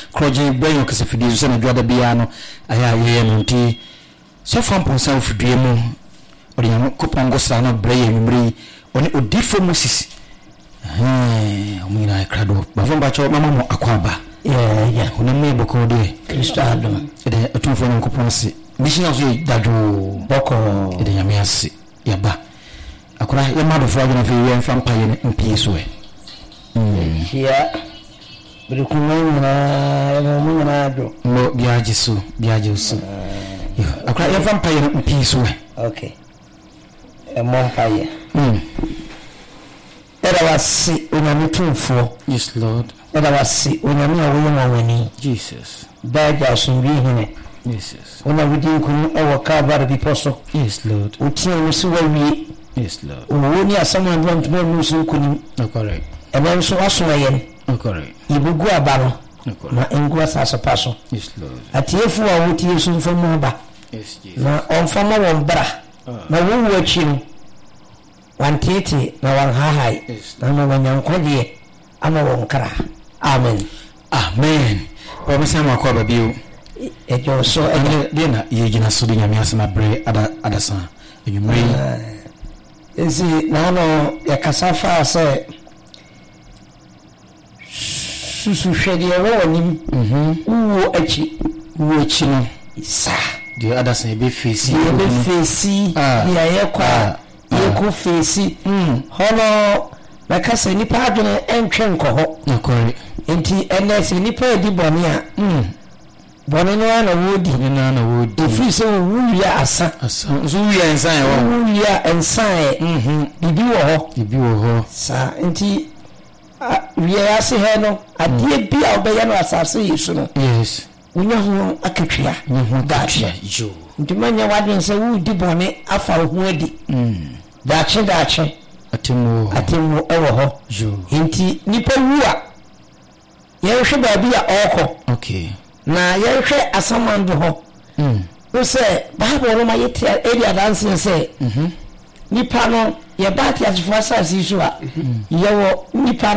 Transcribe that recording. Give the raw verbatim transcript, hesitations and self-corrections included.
kroje brain okese fidi so na dwada bia no aya ye no nti so fam ponsa ofidue mu odi nyam kopongo sra no brain nwumri oni odifo Moses eh omina krado bavomba cho mama mo akwaba yeah yeah ona me boko de Kristo adom ede atumfo no koponse mission so dadu boko ede nyam yase yaba akora ya mado fo agena fe yen fam paye mpi so e mm here birikunwa na mo na do mo biaje so biaje so akora ya fam paye mpi so e okay e mo paye mm era wasi unamitumfo yes lord era wasi unami awoye mawani Jesus baja sunbi hine yes yes una wudi kun ewo ka bar bi poso yes lord utie musu wawi yes lord woni asama ndon tuma musu kun no correct ebe so aso yen no correct ibugu abaro no correct na engua sasa paso yes lord atiefu wa wutie so mfamu ba yes Jesus na onfama won bra na wo wachi no wantete na wan hahai na no wanyankode ama won kra amen amen o mesama kwa babio ejo so e na ye gina so de nyame asema bre ada adasa enyumre ezi na no ya kasafa se susu hwede wo nim mhm wo achi wo achi no isa de adasa be fesi be fesi ya ye kwa ye ku fesi mm hono na kasa nipa adwene entwe nkoho nakore enti ns nipa edi bone a mm bone no na wodi ni na na wodi efi se wuya asa asa so wuya ensan wo wuya ensan mhm bibi wo ho bibi wo ho sa enti wiya ase he no adie bi a obeya no asase yesu no yes unya ho akatwia mhm daachia jo enti manya wadwen se wudi bone afa ho adi mm daachi daachi atimo atimo ewo ho jo enti nipa wuwa ye hwe ba bi a oko okay na ye hwe asamando ho mm o se bible no ma yete area dance se mhm nipa no ye ba ti asifo asase so a ye wo nipa